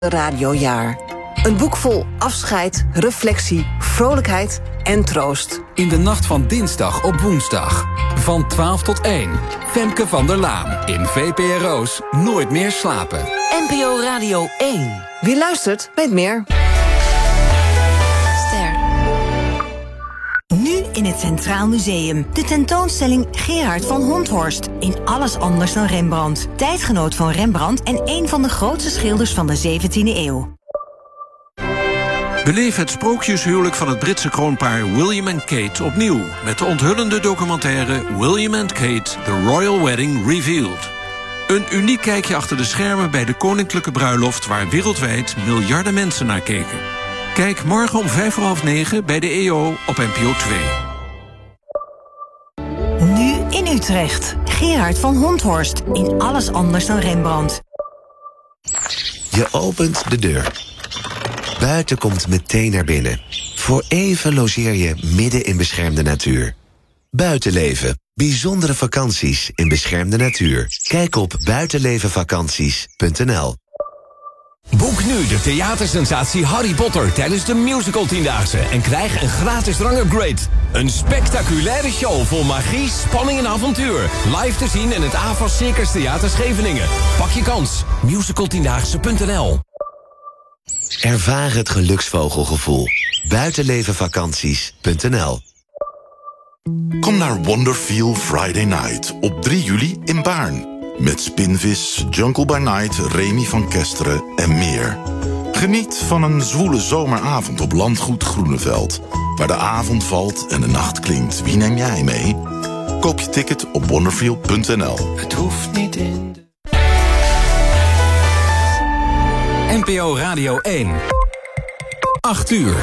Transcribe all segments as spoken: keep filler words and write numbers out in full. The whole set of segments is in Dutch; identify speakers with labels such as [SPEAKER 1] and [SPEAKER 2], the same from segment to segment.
[SPEAKER 1] Radiojaar. Een boek vol afscheid, reflectie, vrolijkheid en troost.
[SPEAKER 2] In de nacht van dinsdag op woensdag. Van twaalf tot één. Femke van der Laan in V P R O's Nooit meer slapen.
[SPEAKER 1] N P O Radio één. Wie luistert, weet meer.
[SPEAKER 3] Ster. Nu in het Centraal Museum. De tentoonstelling Gerard van Honthorst. In alles anders dan Rembrandt. Tijdgenoot van Rembrandt en een van de grootste schilders van de zeventiende eeuw.
[SPEAKER 4] Beleef het sprookjeshuwelijk van het Britse kroonpaar William en Kate opnieuw met de onthullende documentaire William and Kate, The Royal Wedding Revealed. Een uniek kijkje achter de schermen bij de koninklijke bruiloft waar wereldwijd miljarden mensen naar keken. Kijk morgen om vijf voor half negen bij de E O op N P O twee.
[SPEAKER 3] Nu in Utrecht. Gerard van Honthorst. In alles anders dan Rembrandt.
[SPEAKER 5] Je opent de deur. Buiten komt meteen naar binnen. Voor even logeer je midden in beschermde natuur. Buitenleven. Bijzondere vakanties in beschermde natuur. Kijk op buitenlevenvakanties punt n l.
[SPEAKER 6] Boek nu de theatersensatie Harry Potter tijdens de musical tiendaagse en krijg een gratis drangupgrade. Een spectaculaire show vol magie, spanning en avontuur. Live te zien in het A V A S Circus Theater Scheveningen. Pak je kans. musical tiendaagse punt n l.
[SPEAKER 5] Ervaar het geluksvogelgevoel. buitenlevenvakanties punt n l.
[SPEAKER 7] Kom naar Wonderfeel Friday Night op drie juli in Baarn. Met Spinvis, Jungle by Night, Remy van Kesteren en meer. Geniet van een zwoele zomeravond op landgoed Groeneveld. Waar de avond valt en de nacht klinkt. Wie neem jij mee? Koop je ticket op wonderfeel punt n l.
[SPEAKER 2] Het hoeft niet in de... N P O Radio één. acht uur.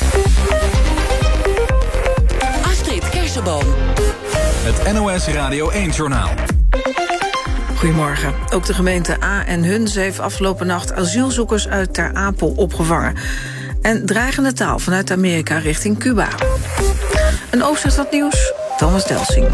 [SPEAKER 1] Astrid Kersenboom.
[SPEAKER 2] Het N O S Radio één-journaal.
[SPEAKER 8] Goedemorgen. Ook de gemeente A en Hunze heeft afgelopen nacht asielzoekers uit Ter Apel opgevangen. En dreigende taal vanuit Amerika richting Cuba. Een overzicht van het nieuws, Thomas Delsing.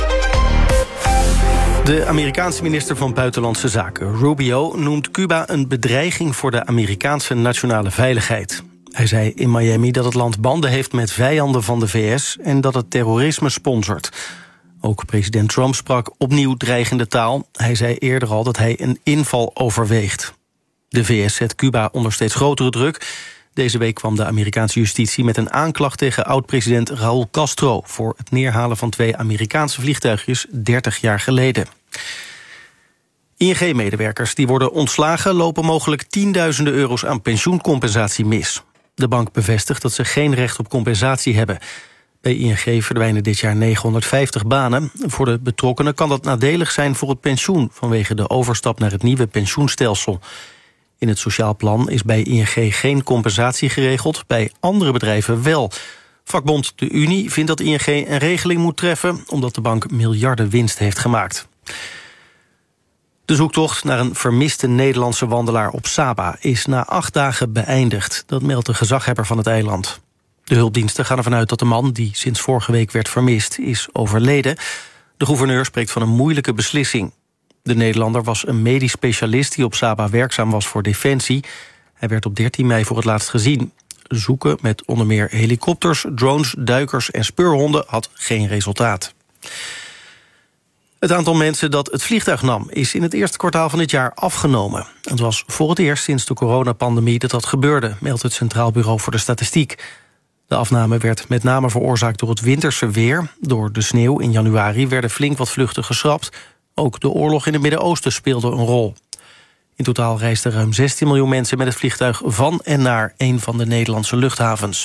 [SPEAKER 9] De Amerikaanse minister van Buitenlandse Zaken, Rubio, noemt Cuba een bedreiging voor de Amerikaanse nationale veiligheid. Hij zei in Miami dat het land banden heeft met vijanden van de V S en dat het terrorisme sponsort. Ook president Trump sprak opnieuw dreigende taal. Hij zei eerder al dat hij een inval overweegt. De V S zet Cuba onder steeds grotere druk. Deze week kwam de Amerikaanse justitie met een aanklacht tegen oud-president Raúl Castro voor het neerhalen van twee Amerikaanse vliegtuigjes dertig jaar geleden. I N G-medewerkers die worden ontslagen lopen mogelijk tienduizenden euro's aan pensioencompensatie mis. De bank bevestigt dat ze geen recht op compensatie hebben. Bij I N G verdwijnen dit jaar negenhonderdvijftig banen. Voor de betrokkenen kan dat nadelig zijn voor het pensioen vanwege de overstap naar het nieuwe pensioenstelsel. In het sociaal plan is bij I N G geen compensatie geregeld, bij andere bedrijven wel. Vakbond De Unie vindt dat I N G een regeling moet treffen omdat de bank miljarden winst heeft gemaakt. De zoektocht naar een vermiste Nederlandse wandelaar op Saba is na acht dagen beëindigd. Dat meldt de gezaghebber van het eiland. De hulpdiensten gaan ervan uit dat de man, die sinds vorige week werd vermist, is overleden. De gouverneur spreekt van een moeilijke beslissing. De Nederlander was een medisch specialist die op Saba werkzaam was voor Defensie. Hij werd op dertien mei voor het laatst gezien. Zoeken met onder meer helikopters, drones, duikers en speurhonden had geen resultaat. Het aantal mensen dat het vliegtuig nam is in het eerste kwartaal van dit jaar afgenomen. Het was voor het eerst sinds de coronapandemie dat dat gebeurde, meldt het Centraal Bureau voor de Statistiek. De afname werd met name veroorzaakt door het winterse weer. Door de sneeuw in januari werden flink wat vluchten geschrapt. Ook de oorlog in het Midden-Oosten speelde een rol. In totaal reisden ruim zestien miljoen mensen met het vliegtuig van en naar een van de Nederlandse luchthavens.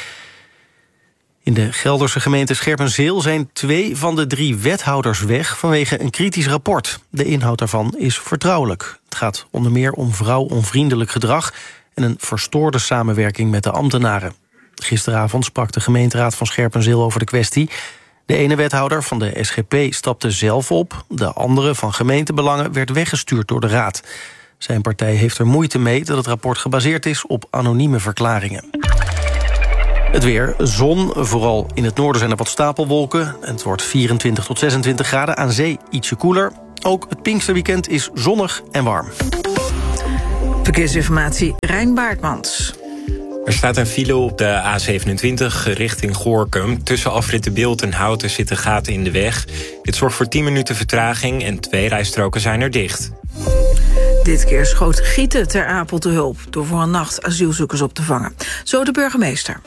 [SPEAKER 9] In de Gelderse gemeente Scherpenzeel zijn twee van de drie wethouders weg vanwege een kritisch rapport. De inhoud daarvan is vertrouwelijk. Het gaat onder meer om vrouwonvriendelijk gedrag en een verstoorde samenwerking met de ambtenaren. Gisteravond sprak de gemeenteraad van Scherpenzeel over de kwestie. De ene wethouder van de S G P stapte zelf op. De andere van gemeentebelangen werd weggestuurd door de raad. Zijn partij heeft er moeite mee dat het rapport gebaseerd is op anonieme verklaringen. Het weer, zon, vooral in het noorden zijn er wat stapelwolken. Het wordt vierentwintig tot zesentwintig graden, aan zee ietsje koeler. Ook het Pinksterweekend is zonnig en warm.
[SPEAKER 8] Verkeersinformatie, Rijn Baartmans.
[SPEAKER 10] Er staat een file op de A zevenentwintig richting Gorinchem. Tussen afrit De Bilt en Houten zitten gaten in de weg. Dit zorgt voor tien minuten vertraging en twee rijstroken zijn er dicht.
[SPEAKER 8] Dit keer schoot Gieten ter Apel te hulp door voor een nacht asielzoekers op te vangen. Zo de burgemeester.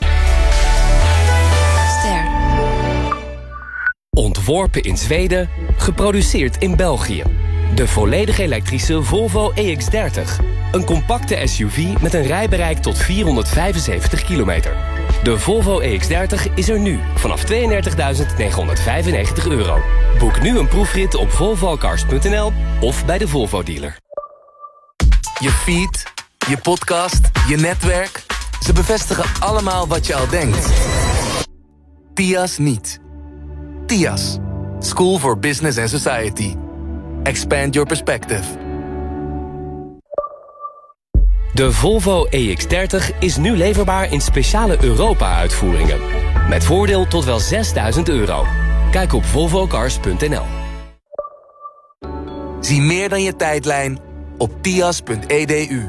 [SPEAKER 11] Ster. Ontworpen in Zweden, geproduceerd in België. De volledig elektrische Volvo E X dertig. Een compacte S U V met een rijbereik tot vierhonderdvijfenzeventig kilometer. De Volvo E X dertig is er nu vanaf tweeëndertigduizend negenhonderdvijfennegentig euro. Boek nu een proefrit op volvocars punt n l of bij de Volvo dealer.
[SPEAKER 12] Je feed, je podcast, je netwerk. Ze bevestigen allemaal wat je al denkt. T I A S niet. T I A S. School for Business and Society. Expand your perspective.
[SPEAKER 11] De Volvo E X dertig is nu leverbaar in speciale Europa-uitvoeringen. Met voordeel tot wel zesduizend euro. Kijk op volvocars punt n l.
[SPEAKER 12] Zie meer dan je tijdlijn op tias punt e d u.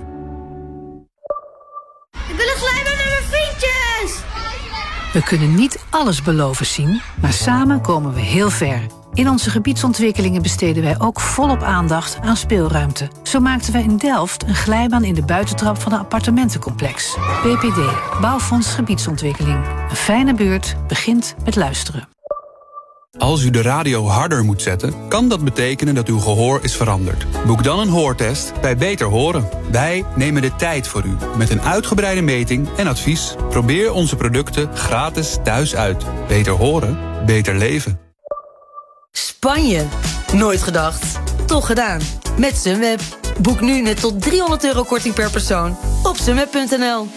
[SPEAKER 13] Ik wil een glijbaan met mijn vriendjes!
[SPEAKER 14] We kunnen niet alles beloven zien, maar samen komen we heel ver. In onze gebiedsontwikkelingen besteden wij ook volop aandacht aan speelruimte. Zo maakten wij in Delft een glijbaan in de buitentrap van een appartementencomplex. B P D, Bouwfonds Gebiedsontwikkeling. Een fijne buurt begint met luisteren.
[SPEAKER 15] Als u de radio harder moet zetten, kan dat betekenen dat uw gehoor is veranderd. Boek dan een hoortest bij Beter Horen. Wij nemen de tijd voor u, met een uitgebreide meting en advies. Probeer onze producten gratis thuis uit. Beter horen, beter leven.
[SPEAKER 16] Spanje. Nooit gedacht. Toch gedaan. Met Sunweb. Boek nu net tot driehonderd euro korting per persoon op sunweb punt n l.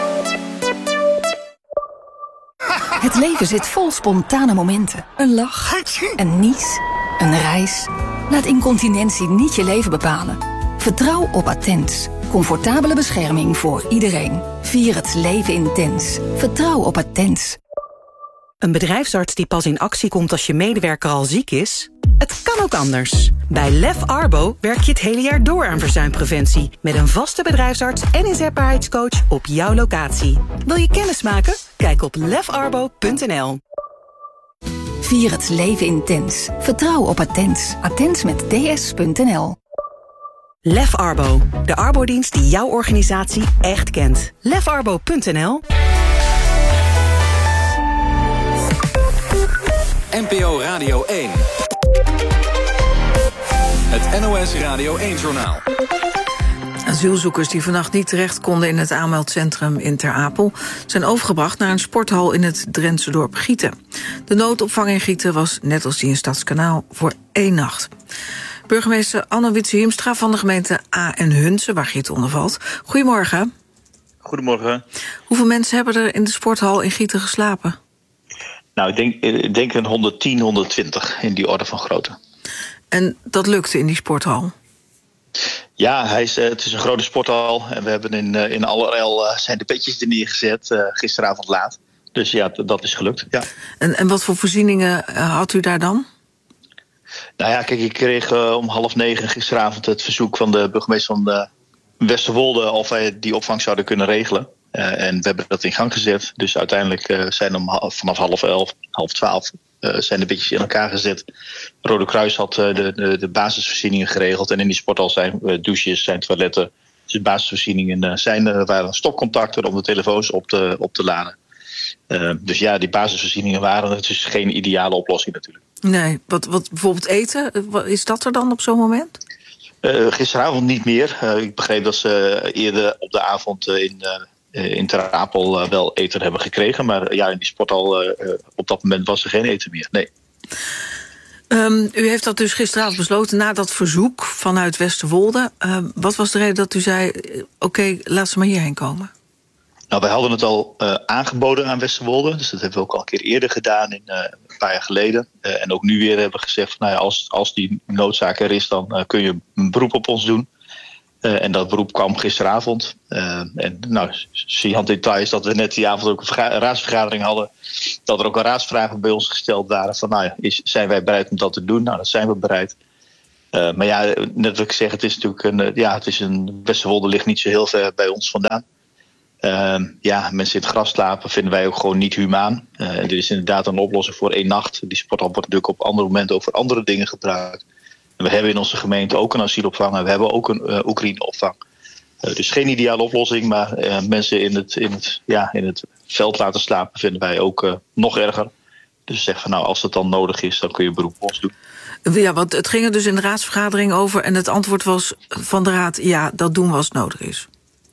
[SPEAKER 17] Het leven zit vol spontane momenten. Een lach, een nies, een reis. Laat incontinentie niet je leven bepalen. Vertrouw op Attens. Comfortabele bescherming voor iedereen. Vier het leven intens. Vertrouw op Attens.
[SPEAKER 18] Een bedrijfsarts die pas in actie komt als je medewerker al ziek is? Het kan ook anders. Bij Lef Arbo werk je het hele jaar door aan verzuimpreventie. Met een vaste bedrijfsarts en inzetbaarheidscoach op jouw locatie. Wil je kennis maken? Kijk op lef arbo punt n l.
[SPEAKER 17] Vier het leven intens. Vertrouw op Attens. Attens met ds punt n l.
[SPEAKER 18] Lef Arbo. De arbodienst die jouw organisatie echt kent. lef arbo punt n l.
[SPEAKER 2] N P O Radio één. Het N O S Radio één-journaal.
[SPEAKER 8] Asielzoekers die vannacht niet terecht konden in het aanmeldcentrum in Ter Apel zijn overgebracht naar een sporthal in het Drentse dorp Gieten. De noodopvang in Gieten was, net als die in Stadskanaal, voor één nacht. Burgemeester Anne Wietse-Hiemstra van de gemeente A en Hunze, waar Gieten onder valt. Goedemorgen.
[SPEAKER 19] Goedemorgen.
[SPEAKER 8] Hoeveel mensen hebben er in de sporthal in Gieten geslapen?
[SPEAKER 19] Nou, ik denk, ik denk een honderdtien, honderdtwintig in die orde van grootte.
[SPEAKER 8] En dat lukte in die sporthal?
[SPEAKER 19] Ja, hij is, het is een grote sporthal. En we hebben in, in allerijl uh, zijn de bedjes er neergezet, uh, gisteravond laat. Dus ja, dat is gelukt, ja.
[SPEAKER 8] En, en wat voor voorzieningen uh, had u daar dan?
[SPEAKER 19] Nou ja, kijk, ik kreeg uh, om half negen gisteravond het verzoek van de burgemeester van de Westerwolde of wij die opvang zouden kunnen regelen. Uh, en we hebben dat in gang gezet. Dus uiteindelijk uh, zijn om vanaf half elf, half twaalf uh, zijn de bedjes in elkaar gezet. Rode Kruis had uh, de, de, de basisvoorzieningen geregeld. En in die sporthal zijn uh, douches, zijn toiletten. Dus basisvoorzieningen uh, zijn er. Er waren stopcontacten om de telefoons op te, op te laden. Uh, dus ja, die basisvoorzieningen waren het. Dus geen ideale oplossing natuurlijk.
[SPEAKER 8] Nee, wat, wat bijvoorbeeld eten, is dat er dan op zo'n moment?
[SPEAKER 19] Uh, gisteravond niet meer. Uh, ik begreep dat ze uh, eerder op de avond uh, in... Uh, in Ter Apel uh, wel eten hebben gekregen. Maar ja, in die sporthal uh, op dat moment was er geen eten meer. Nee.
[SPEAKER 8] Um, u heeft dat dus gisteravond besloten na dat verzoek vanuit Westerwolde. Uh, wat was de reden dat u zei, oké, okay, laat ze maar hierheen komen?
[SPEAKER 19] Nou, wij hadden het al uh, aangeboden aan Westerwolde. Dus dat hebben we ook al een keer eerder gedaan, in, uh, een paar jaar geleden. Uh, en ook nu weer hebben we gezegd, van, nou ja, als, als die noodzaak er is, dan uh, kun je een beroep op ons doen. Uh, en dat beroep kwam gisteravond. Uh, en nou, zie aan details dat we net die avond ook een verga- raadsvergadering hadden. Dat er ook een raadsvragen bij ons gesteld waren. Van, nou ja, is, zijn wij bereid om dat te doen? Nou, dat zijn we bereid. Uh, maar ja, net wat ik zeg, het is natuurlijk een, ja, het is een Westerwolde ligt niet zo heel ver bij ons vandaan. Uh, ja, mensen in het gras slapen vinden wij ook gewoon niet humaan. Uh, er is inderdaad een oplossing voor één nacht. Die sporthal wordt natuurlijk op andere momenten ook voor andere dingen gebruikt. En we hebben in onze gemeente ook een asielopvang en we hebben ook een uh, Oekraïne-opvang. Uh, dus geen ideale oplossing, maar uh, mensen in het, in, het, ja, in het veld laten slapen vinden wij ook uh, nog erger. Dus zeg van nou, als het dan nodig is, dan kun je beroep op ons doen.
[SPEAKER 8] Ja, want het ging er dus in de raadsvergadering over en het antwoord was van de raad, ja, dat doen we als het nodig is.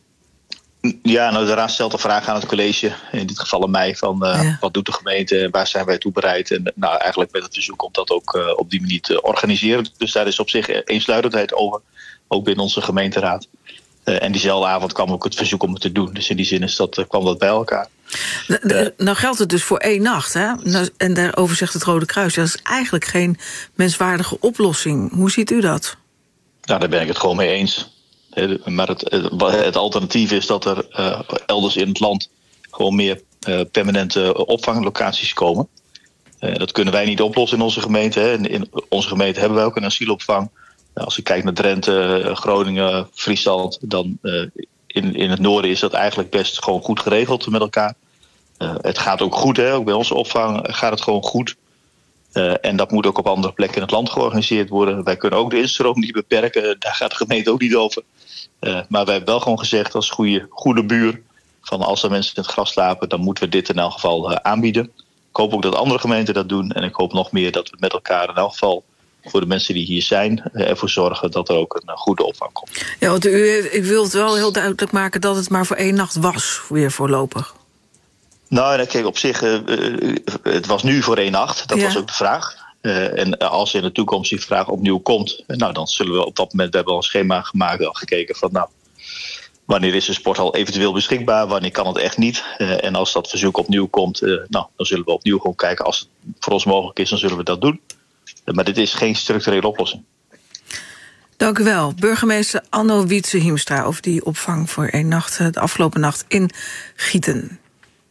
[SPEAKER 19] Ja, nou, de raad stelt een vraag aan het college, in dit geval aan mij, van uh, ja. wat doet de gemeente, waar zijn wij toe bereid? En nou, eigenlijk met het verzoek om dat ook uh, op die manier te organiseren. Dus daar is op zich eensluidendheid over, ook binnen onze gemeenteraad. Uh, en diezelfde avond kwam ook het verzoek om het te doen. Dus in die zin is dat, uh, kwam dat bij elkaar.
[SPEAKER 8] Nou, nou geldt het dus voor één nacht, hè? En daarover zegt het Rode Kruis, dat is eigenlijk geen menswaardige oplossing. Hoe ziet u dat?
[SPEAKER 19] Nou, daar ben ik het gewoon mee eens. Maar het, het alternatief is dat er uh, elders in het land gewoon meer uh, permanente opvanglocaties komen. Uh, dat kunnen wij niet oplossen in onze gemeente. Hè. In, in onze gemeente hebben wij ook een asielopvang. Nou, als je kijkt naar Drenthe, Groningen, Friesland, dan uh, in, in het noorden is dat eigenlijk best gewoon goed geregeld met elkaar. Uh, het gaat ook goed, hè. Ook bij onze opvang gaat het gewoon goed. Uh, en dat moet ook op andere plekken in het land georganiseerd worden. Wij kunnen ook de instroom niet beperken, daar gaat de gemeente ook niet over. Uh, maar wij hebben wel gewoon gezegd als goede, goede buur, van als er mensen in het gras slapen, dan moeten we dit in elk geval uh, aanbieden. Ik hoop ook dat andere gemeenten dat doen. En ik hoop nog meer dat we met elkaar in elk geval voor de mensen die hier zijn uh, ervoor zorgen dat er ook een uh, goede opvang komt.
[SPEAKER 8] Ja, want u, ik wil het wel heel duidelijk maken dat het maar voor één nacht was, weer voorlopig.
[SPEAKER 19] Nou, kijk, op zich, uh, uh, het was nu voor één nacht. Dat ja. was ook de vraag. Uh, en als in de toekomst die vraag opnieuw komt, nou, dan zullen we op dat moment, we hebben al een schema gemaakt, al gekeken van, nou, wanneer is de sporthal eventueel beschikbaar, wanneer kan het echt niet. Uh, en als dat verzoek opnieuw komt, uh, nou, dan zullen we opnieuw gewoon kijken. Als het voor ons mogelijk is, dan zullen we dat doen. Uh, maar dit is geen structurele oplossing.
[SPEAKER 8] Dank u wel. Burgemeester Anno Wietse-Hiemstra over die opvang voor één nacht, de afgelopen nacht in Gieten.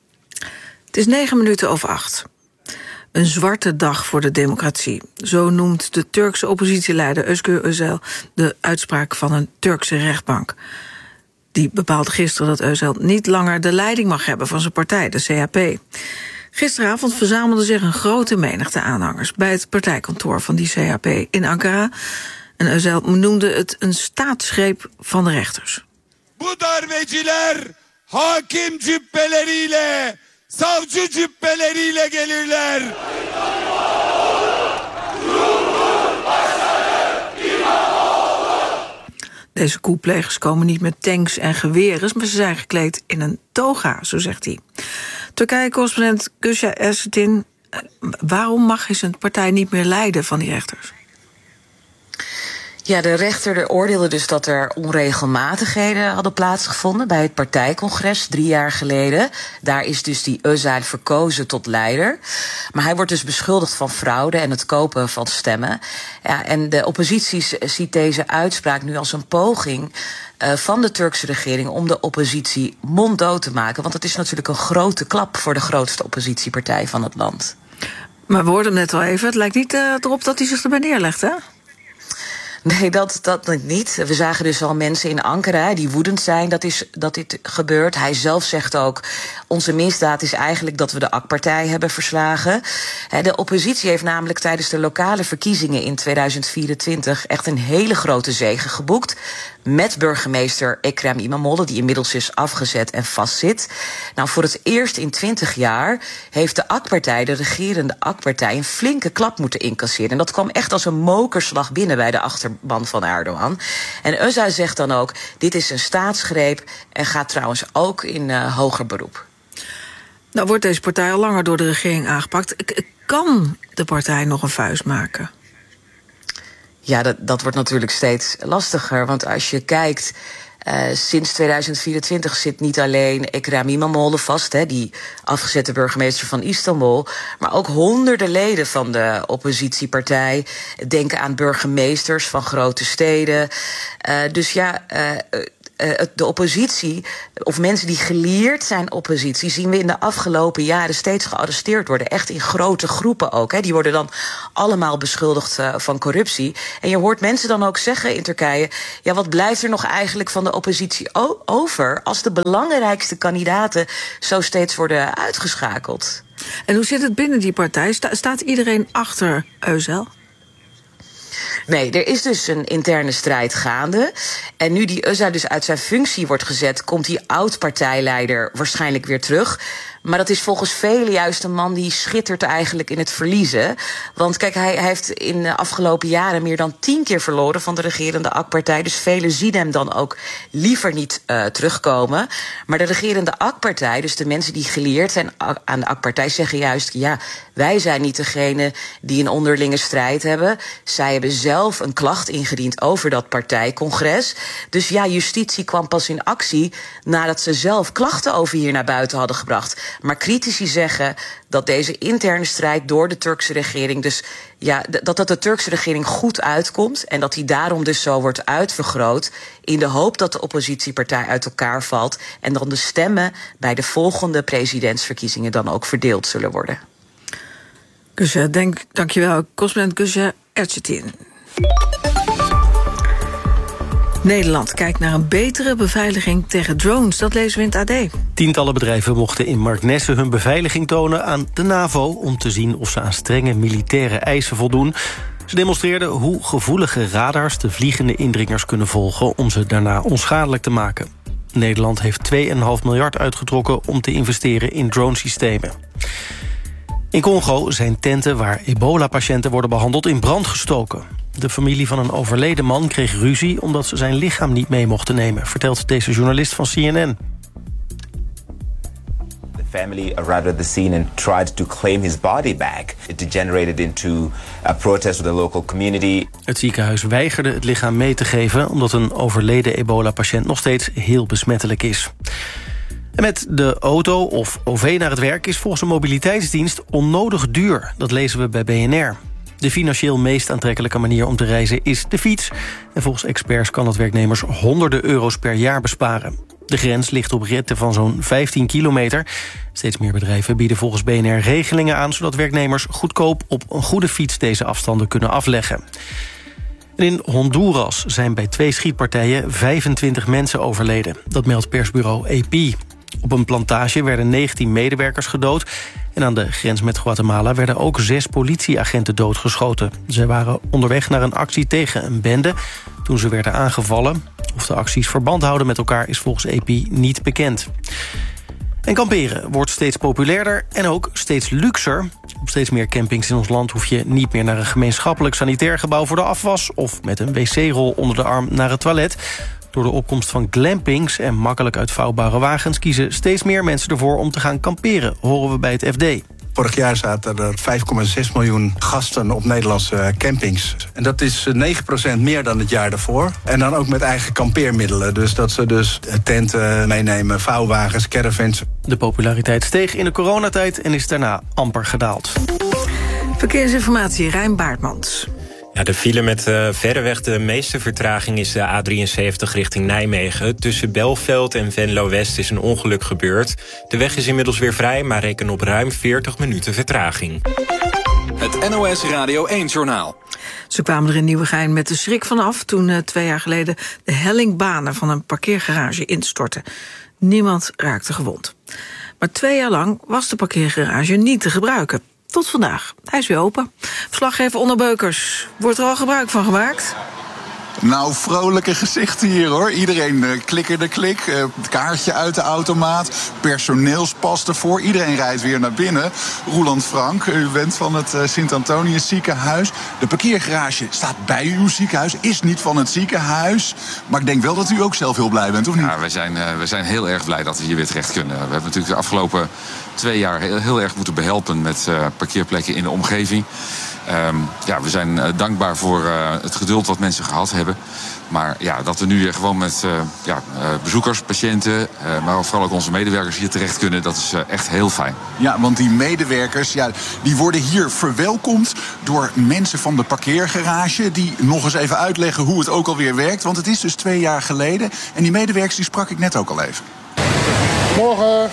[SPEAKER 8] Het is negen minuten over acht. Een zwarte dag voor de democratie. Zo noemt de Turkse oppositieleider Özgür Özel de uitspraak van een Turkse rechtbank. Die bepaalde gisteren dat Özel niet langer de leiding mag hebben van zijn partij, de C H P. Gisteravond verzamelde zich een grote menigte aanhangers bij het partijkantoor van die C H P in Ankara. En Özel noemde het een staatsgreep van de rechters.
[SPEAKER 20] Bu darbeciler hakim cübbeleriyle, savcı cübbeleriyle gelirler.
[SPEAKER 8] Deze koeplegers komen niet met tanks en geweren, maar ze zijn gekleed in een toga, zo zegt hij. Turkije-correspondent Gülşah Ersetin, waarom mag hij zijn partij niet meer leiden van die rechters?
[SPEAKER 21] Ja, de rechter oordeelde dus dat er onregelmatigheden hadden plaatsgevonden bij het partijcongres drie jaar geleden. Daar is dus die Özel verkozen tot leider. Maar hij wordt dus beschuldigd van fraude en het kopen van stemmen. Ja, en de oppositie ziet deze uitspraak nu als een poging uh, van de Turkse regering om de oppositie monddood te maken. Want het is natuurlijk een grote klap voor de grootste oppositiepartij van het land.
[SPEAKER 8] Maar we hoorden hem net al even, het lijkt niet uh, erop dat hij zich erbij neerlegt, hè?
[SPEAKER 21] Nee, dat, dat niet. We zagen dus al mensen in Ankara die woedend zijn dat, is, dat dit gebeurt. Hij zelf zegt ook, onze misdaad is eigenlijk dat we de A K P-partij hebben verslagen. De oppositie heeft namelijk tijdens de lokale verkiezingen in tweeduizend vierentwintig echt een hele grote zege geboekt. Met burgemeester Ekrem İmamoğlu, die inmiddels is afgezet en vastzit. Nou, voor het eerst in twintig jaar heeft de A K P-partij, de regerende A K P-partij, een flinke klap moeten incasseren. En dat kwam echt als een mokerslag binnen bij de achterban van Erdogan. En Özel zegt dan ook, dit is een staatsgreep en gaat trouwens ook in uh, hoger beroep.
[SPEAKER 8] Nou wordt deze partij al langer door de regering aangepakt. Kan de partij nog een vuist maken?
[SPEAKER 21] Ja, dat, dat wordt natuurlijk steeds lastiger. Want als je kijkt, uh, sinds tweeduizend vierentwintig zit niet alleen Ekrem İmamoğlu vast, hè, die afgezette burgemeester van Istanbul, maar ook honderden leden van de oppositiepartij. Denken aan burgemeesters van grote steden. Uh, dus ja, uh, uh, de oppositie, of mensen die geleerd zijn oppositie, zien we in de afgelopen jaren steeds gearresteerd worden. Echt in grote groepen ook. Hè. Die worden dan allemaal beschuldigd uh, van corruptie. En je hoort mensen dan ook zeggen in Turkije, ja, wat blijft er nog eigenlijk van de oppositie o- over als de belangrijkste kandidaten zo steeds worden uitgeschakeld?
[SPEAKER 8] En hoe zit het binnen die partij? Sta- staat iedereen achter Özel?
[SPEAKER 21] Nee, er is dus een interne strijd gaande. En nu die Özel dus uit zijn functie wordt gezet, komt die oud-partijleider waarschijnlijk weer terug. Maar dat is volgens velen juist een man die schittert eigenlijk in het verliezen. Want kijk, hij, hij heeft in de afgelopen jaren meer dan tien keer verloren van de regerende A K-partij. Dus velen zien hem dan ook liever niet uh, terugkomen. Maar de regerende A K-partij, dus de mensen die geleerd zijn aan de A K-partij, zeggen juist, ja, wij zijn niet degene die een onderlinge strijd hebben. Zij hebben zelf een klacht ingediend over dat partijcongres. Dus ja, justitie kwam pas in actie nadat ze zelf klachten over hier naar buiten hadden gebracht. Maar critici zeggen dat deze interne strijd door de Turkse regering, dus ja, dat dat de Turkse regering goed uitkomt en dat die daarom dus zo wordt uitvergroot in de hoop dat de oppositiepartij uit elkaar valt en dan de stemmen bij de volgende presidentsverkiezingen dan ook verdeeld zullen worden.
[SPEAKER 8] Gülşah, denk, dankjewel. Correspondent Gülşah Erçetin. Nederland kijkt naar een betere beveiliging tegen drones. Dat lezen we in het A D.
[SPEAKER 9] Tientallen bedrijven mochten in Marknesse hun beveiliging tonen aan de NAVO om te zien of ze aan strenge militaire eisen voldoen. Ze demonstreerden hoe gevoelige radars de vliegende indringers kunnen volgen om ze daarna onschadelijk te maken. Nederland heeft twee komma vijf miljard uitgetrokken om te investeren in dronesystemen. In Congo zijn tenten waar ebola-patiënten worden behandeld in brand gestoken. De familie van een overleden man kreeg ruzie omdat ze zijn lichaam niet mee mochten nemen, vertelt deze journalist van C N N.
[SPEAKER 4] The family arrived at the scene and tried to claim his body back. It degenerated into a protest with the local community.
[SPEAKER 9] Het ziekenhuis weigerde het lichaam mee te geven omdat een overleden ebola-patiënt nog steeds heel besmettelijk is. En met de auto of O V naar het werk is volgens een mobiliteitsdienst onnodig duur. Dat lezen we bij B N R. De financieel meest aantrekkelijke manier om te reizen is de fiets. En volgens experts kan dat werknemers honderden euro's per jaar besparen. De grens ligt op ritten van zo'n vijftien kilometer. Steeds meer bedrijven bieden volgens B N R regelingen aan, zodat werknemers goedkoop op een goede fiets deze afstanden kunnen afleggen. En in Honduras zijn bij twee schietpartijen vijfentwintig mensen overleden. Dat meldt persbureau A P. Op een plantage werden negentien medewerkers gedood. En aan de grens met Guatemala werden ook zes politieagenten doodgeschoten. Ze waren onderweg naar een actie tegen een bende toen ze werden aangevallen. Of de acties verband houden met elkaar is volgens A P niet bekend. En kamperen wordt steeds populairder en ook steeds luxer. Op steeds meer campings in ons land hoef je niet meer naar een gemeenschappelijk sanitair gebouw voor de afwas of met een wc-rol onder de arm naar het toilet. Door de opkomst van glampings en makkelijk uitvouwbare wagens kiezen steeds meer mensen ervoor om te gaan kamperen, horen we bij het F D.
[SPEAKER 22] Vorig jaar zaten er vijf komma zes miljoen gasten op Nederlandse campings. En dat is negen procent meer dan het jaar daarvoor. En dan ook met eigen kampeermiddelen. Dus dat ze dus tenten meenemen, vouwwagens, caravans.
[SPEAKER 9] De populariteit steeg in de coronatijd en is daarna amper gedaald.
[SPEAKER 8] Verkeersinformatie, Rijn Baartmans.
[SPEAKER 10] Ja, de file met uh, verreweg de meeste vertraging is de A drieënzeventig richting Nijmegen. Tussen Belveld en Venlo-West is een ongeluk gebeurd. De weg is inmiddels weer vrij, maar reken op ruim veertig minuten vertraging.
[SPEAKER 2] Het N O S Radio één-journaal.
[SPEAKER 8] Ze kwamen er in Nieuwegein met de schrik vanaf toen uh, twee jaar geleden de hellingbanen van een parkeergarage instortten. Niemand raakte gewond. Maar twee jaar lang was de parkeergarage niet te gebruiken. Tot vandaag. Hij is weer open. Verslaggever Onno Beukers. Wordt er al gebruik van gemaakt?
[SPEAKER 23] Nou, vrolijke gezichten hier, hoor. Iedereen uh, klikkerde klik, uh, kaartje uit de automaat, personeelspas ervoor. Iedereen rijdt weer naar binnen. Roeland Frank, u bent van het uh, Sint-Antonius ziekenhuis. De parkeergarage staat bij uw ziekenhuis, is niet van het ziekenhuis. Maar ik denk wel dat u ook zelf heel blij bent, of niet?
[SPEAKER 24] Ja, wij zijn, uh, wij zijn heel erg blij dat we hier weer terecht kunnen. We hebben natuurlijk de afgelopen twee jaar heel, heel erg moeten behelpen met uh, parkeerplekken in de omgeving. Um, ja, we zijn uh, dankbaar voor uh, het geduld wat mensen gehad hebben. hebben. Maar ja, dat we nu weer gewoon met uh, ja, uh, bezoekers, patiënten, uh, maar vooral ook onze medewerkers hier terecht kunnen, dat is uh, echt heel fijn.
[SPEAKER 23] Ja, want die medewerkers, ja, die worden hier verwelkomd door mensen van de parkeergarage, die nog eens even uitleggen hoe het ook alweer werkt. Want het is dus twee jaar geleden. En die medewerkers die sprak ik net ook al even.
[SPEAKER 3] Morgen.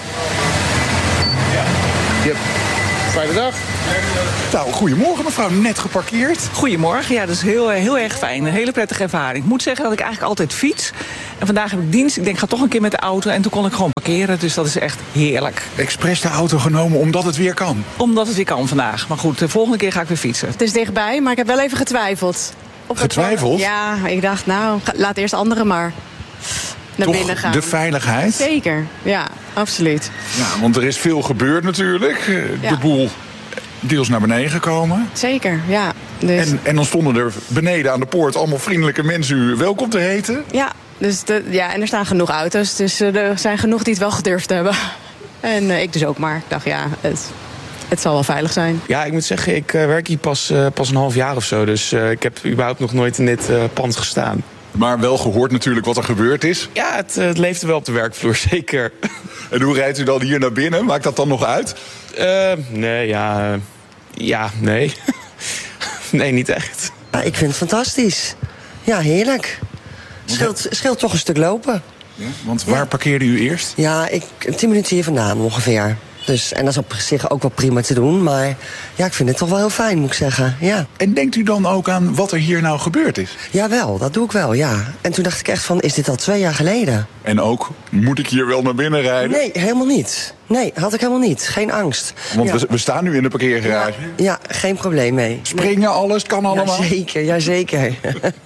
[SPEAKER 3] Ja. Yep. Fijne dag.
[SPEAKER 23] Nou, goedemorgen mevrouw, net geparkeerd.
[SPEAKER 5] Goedemorgen, ja, dat is heel, heel erg fijn. Een hele prettige ervaring. Ik moet zeggen dat ik eigenlijk altijd fiets. En vandaag heb ik dienst. Ik denk, ik ga toch een keer met de auto. En toen kon ik gewoon parkeren, dus dat is echt heerlijk.
[SPEAKER 23] Expres de auto genomen omdat het weer kan?
[SPEAKER 5] Omdat het weer kan vandaag. Maar goed, de volgende keer ga ik weer fietsen.
[SPEAKER 6] Het is dichtbij, maar ik heb wel even getwijfeld. Op
[SPEAKER 23] getwijfeld?
[SPEAKER 6] Ja, ik dacht, nou, laat eerst anderen maar naar
[SPEAKER 23] Toch
[SPEAKER 6] binnen gaan.
[SPEAKER 23] De veiligheid?
[SPEAKER 6] Zeker, ja, absoluut.
[SPEAKER 23] Ja, want er is veel gebeurd natuurlijk. De
[SPEAKER 6] Ja.
[SPEAKER 23] boel deels naar beneden gekomen.
[SPEAKER 6] Zeker, ja. Dus...
[SPEAKER 23] En, en dan stonden er beneden aan de poort allemaal vriendelijke mensen u welkom te heten.
[SPEAKER 6] Ja, dus de, ja, en er staan genoeg auto's, dus uh, er zijn genoeg die het wel gedurfd hebben. En uh, ik dus ook maar. Ik dacht, ja, het, het zal wel veilig zijn.
[SPEAKER 7] Ja, ik moet zeggen, ik uh, werk hier pas, uh, pas een half jaar of zo. Dus uh, ik heb überhaupt nog nooit in dit uh, pand gestaan.
[SPEAKER 23] Maar wel gehoord natuurlijk wat er gebeurd is.
[SPEAKER 7] Ja, het, uh, het leefde wel op de werkvloer, zeker.
[SPEAKER 23] En hoe rijdt u dan hier naar binnen? Maakt dat dan nog uit?
[SPEAKER 7] Uh, nee, ja... Uh, ja, nee. Nee, niet echt.
[SPEAKER 25] Ja, ik vind het fantastisch. Ja, heerlijk. Scheelt, scheelt toch een stuk lopen.
[SPEAKER 23] Ja, want waar ja. parkeerde u eerst?
[SPEAKER 25] Ja, ik, tien minuten hier vandaan ongeveer. Dus, en dat is op zich ook wel prima te doen. Maar ja, ik vind het toch wel heel fijn, moet ik zeggen. Ja.
[SPEAKER 23] En denkt u dan ook aan wat er hier nou gebeurd is?
[SPEAKER 25] Jawel, dat doe ik wel, ja. En toen dacht ik echt van, is dit al twee jaar geleden?
[SPEAKER 23] En ook, moet ik hier wel naar binnen rijden?
[SPEAKER 25] Nee, helemaal niet. Nee, had ik helemaal niet. Geen angst.
[SPEAKER 23] Want
[SPEAKER 25] ja.
[SPEAKER 23] we, we staan nu in de parkeergarage.
[SPEAKER 25] Ja, ja, geen probleem mee.
[SPEAKER 23] Springen, nee. alles, kan allemaal?
[SPEAKER 25] Jazeker, jazeker.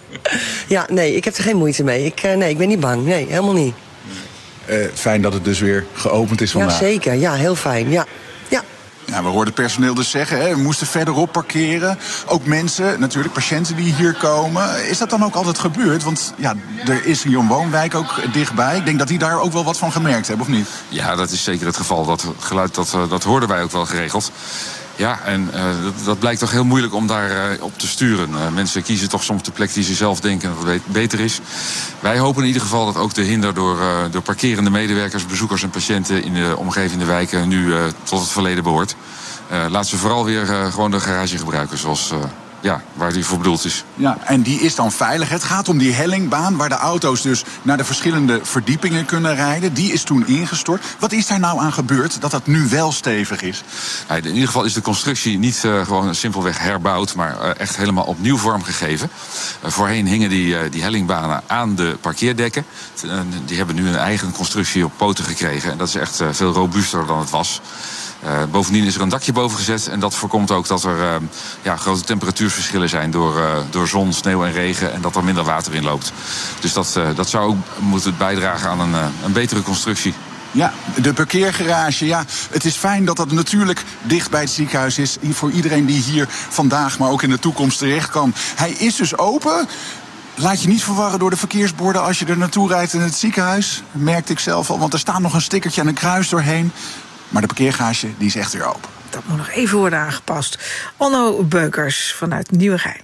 [SPEAKER 25] Ja, nee, ik heb er geen moeite mee. Ik, uh, nee, ik ben niet bang. Nee, helemaal niet.
[SPEAKER 23] Uh, fijn dat het dus weer geopend is vandaag.
[SPEAKER 25] Ja, zeker. Ja, heel fijn. Ja. Ja.
[SPEAKER 23] Ja, we hoorden het personeel dus zeggen, hè, we moesten verderop parkeren. Ook mensen, natuurlijk patiënten die hier komen. Is dat dan ook altijd gebeurd? Want ja, er is hier een woonwijk ook dichtbij. Ik denk dat die daar ook wel wat van gemerkt hebben, of niet?
[SPEAKER 24] Ja, dat is zeker het geval. Dat geluid dat, dat hoorden wij ook wel geregeld. Ja, en uh, dat, dat blijkt toch heel moeilijk om daar uh, op te sturen. Uh, mensen kiezen toch soms de plek die ze zelf denken dat het beter is. Wij hopen in ieder geval dat ook de hinder door, uh, door parkerende medewerkers, bezoekers en patiënten in de omgevende wijken nu uh, tot het verleden behoort. Uh, laat ze vooral weer uh, gewoon de garage gebruiken zoals... Uh, Ja, waar die voor bedoeld is.
[SPEAKER 23] Ja, en die is dan veilig. Het gaat om die hellingbaan waar de auto's dus naar de verschillende verdiepingen kunnen rijden. Die is toen ingestort. Wat is daar nou aan gebeurd dat dat nu wel stevig is?
[SPEAKER 24] Ja, in ieder geval is de constructie niet uh, gewoon simpelweg herbouwd, maar uh, echt helemaal opnieuw vormgegeven. Uh, voorheen hingen die, uh, die hellingbanen aan de parkeerdekken. Uh, die hebben nu een eigen constructie op poten gekregen. En dat is echt uh, veel robuuster dan het was. Uh, bovendien is er een dakje boven gezet en dat voorkomt ook dat er uh, ja, grote temperatuurverschillen zijn door, uh, door zon, sneeuw en regen en dat er minder water in loopt. Dus dat, uh, dat zou ook moeten bijdragen aan een, uh, een betere constructie.
[SPEAKER 23] Ja, de parkeergarage, ja, het is fijn dat dat natuurlijk dicht bij het ziekenhuis is. Voor iedereen die hier vandaag, maar ook in de toekomst terecht kan. Hij is dus open. Laat je niet verwarren door de verkeersborden als je er naartoe rijdt in het ziekenhuis. Dat merkte ik zelf al, want er staat nog een stickertje en een kruis doorheen. Maar de parkeergarage die is echt weer open.
[SPEAKER 8] Dat moet nog even worden aangepast. Onno Beukers vanuit Nieuwegein.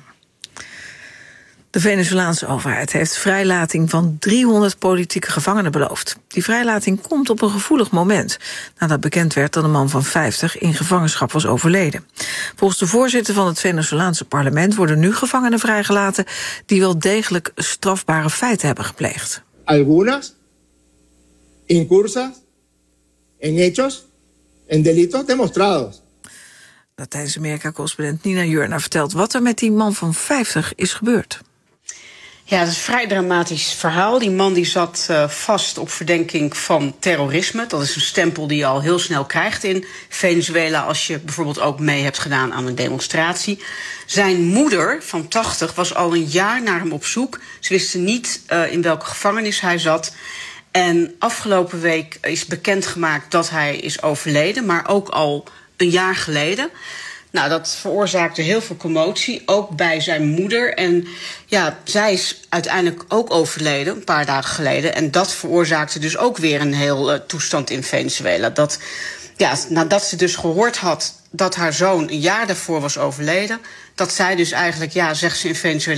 [SPEAKER 8] De Venezolaanse overheid heeft vrijlating van driehonderd politieke gevangenen beloofd. Die vrijlating komt op een gevoelig moment, nadat bekend werd dat een man van vijftig in gevangenschap was overleden. Volgens de voorzitter van het Venezolaanse parlement worden nu gevangenen vrijgelaten die wel degelijk strafbare feiten hebben gepleegd.
[SPEAKER 26] Algunas incursas en hechos en delitos demostrados.
[SPEAKER 8] Latijns-Amerika-correspondent Nina Jurna vertelt wat er met die man van vijftig is gebeurd.
[SPEAKER 27] Ja, dat is een vrij dramatisch verhaal. Die man die zat uh, vast op verdenking van terrorisme. Dat is een stempel die je al heel snel krijgt in Venezuela als je bijvoorbeeld ook mee hebt gedaan aan een demonstratie. Zijn moeder van tachtig was al een jaar naar hem op zoek. Ze wisten niet uh, in welke gevangenis hij zat. En afgelopen week is bekendgemaakt dat hij is overleden, maar ook al een jaar geleden. Nou, dat veroorzaakte heel veel commotie, ook bij zijn moeder. En ja, zij is uiteindelijk ook overleden, een paar dagen geleden. En dat veroorzaakte dus ook weer een heel uh, toestand in Venezuela. Dat, ja, nadat ze dus gehoord had dat haar zoon een jaar daarvoor was overleden, dat zij dus eigenlijk, ja, zegt ze in Venezuela,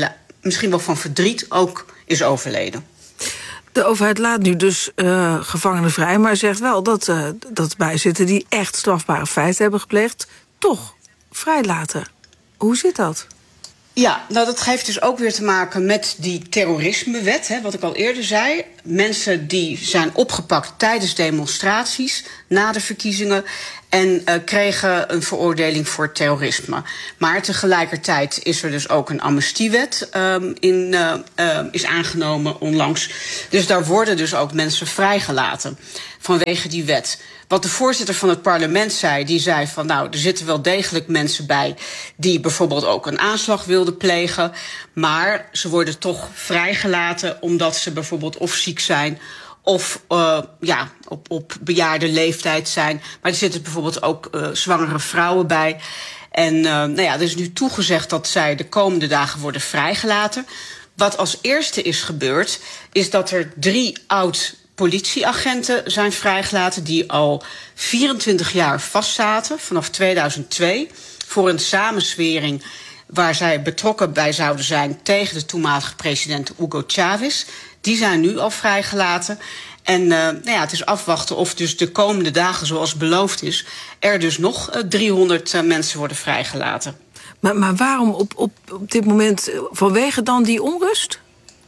[SPEAKER 27] misschien wel van verdriet ook is overleden.
[SPEAKER 8] De overheid laat nu dus uh, gevangenen vrij, maar zegt wel dat, uh, dat bijzitten die echt strafbare feiten hebben gepleegd, toch vrijlaten. Hoe zit dat?
[SPEAKER 27] Ja, nou dat heeft dus ook weer te maken met die terrorismewet, hè, wat ik al eerder zei. Mensen die zijn opgepakt tijdens demonstraties na de verkiezingen en uh, kregen een veroordeling voor terrorisme. Maar tegelijkertijd is er dus ook een amnestiewet um, in, uh, uh, is aangenomen onlangs. Dus daar worden dus ook mensen vrijgelaten vanwege die wet. Wat de voorzitter van het parlement zei, die zei van nou, er zitten wel degelijk mensen bij die bijvoorbeeld ook een aanslag wilden plegen, maar ze worden toch vrijgelaten omdat ze bijvoorbeeld of ziek zijn of uh, ja, op, op bejaarde leeftijd zijn. Maar er zitten bijvoorbeeld ook uh, zwangere vrouwen bij. En uh, nou ja, er is nu toegezegd dat zij de komende dagen worden vrijgelaten. Wat als eerste is gebeurd, is dat er drie oud politieagenten zijn vrijgelaten die al vierentwintig jaar vastzaten, vanaf tweeduizend twee, voor een samenzwering waar zij betrokken bij zouden zijn tegen de toenmalige president Hugo Chavez. Die zijn nu al vrijgelaten. En uh, nou ja, het is afwachten of dus de komende dagen, zoals beloofd is, er dus nog uh, driehonderd uh, mensen worden vrijgelaten.
[SPEAKER 8] Maar, maar waarom op, op, op dit moment vanwege dan die onrust?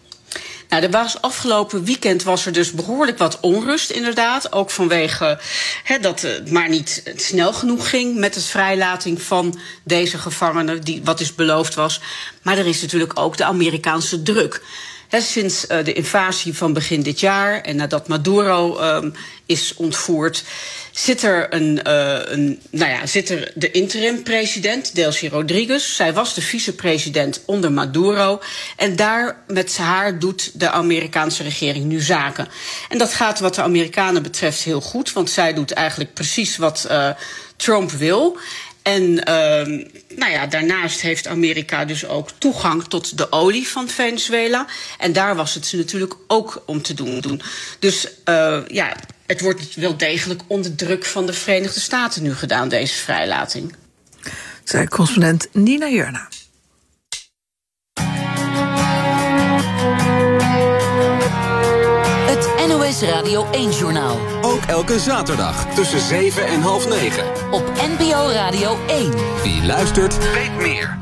[SPEAKER 27] Nou, er was afgelopen weekend was er dus behoorlijk wat onrust, inderdaad. Ook vanwege he, dat het maar niet snel genoeg ging met het vrijlating van deze gevangenen, die, wat dus beloofd was. Maar er is natuurlijk ook de Amerikaanse druk. He, sinds uh, de invasie van begin dit jaar en nadat Maduro um, is ontvoerd, zit er, een, uh, een, nou ja, zit er de interim-president, Delcy Rodriguez. Zij was de vicepresident onder Maduro. En daar met haar doet de Amerikaanse regering nu zaken. En dat gaat wat de Amerikanen betreft heel goed, want zij doet eigenlijk precies wat uh, Trump wil. En uh, nou ja, daarnaast heeft Amerika dus ook toegang tot de olie van Venezuela. En daar was het ze natuurlijk ook om te doen. Dus uh, ja, het wordt wel degelijk onder druk van de Verenigde Staten nu gedaan, deze vrijlating.
[SPEAKER 8] Zei correspondent Nina Jurna.
[SPEAKER 1] Het N O S Radio één-journaal.
[SPEAKER 2] Ook elke zaterdag tussen zeven en half negen.
[SPEAKER 1] Op N P O Radio één.
[SPEAKER 2] Wie luistert, weet meer.